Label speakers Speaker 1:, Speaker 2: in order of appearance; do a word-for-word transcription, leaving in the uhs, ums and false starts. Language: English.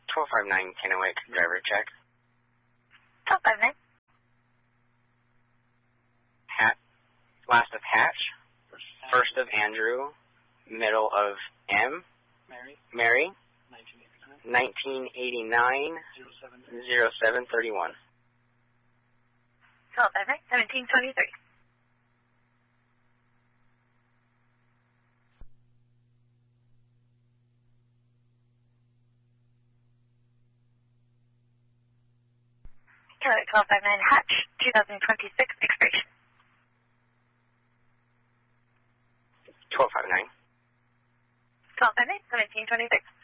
Speaker 1: twelve five nine Kennewick, driver check.
Speaker 2: twelve five nine.
Speaker 1: Hat, last of Hatch, first of Andrew, middle of M.
Speaker 3: Mary.
Speaker 1: Mary.
Speaker 3: nineteen eighty-nine.
Speaker 1: nineteen eighty-nine. zero seven thirty-one.
Speaker 2: twelve five nine, seventeen twenty-three. Kennewick twelve five nine Hatch, two thousand twenty-six expiration.
Speaker 1: twelve five nine.
Speaker 2: twelve five nine, seventeen twenty-six.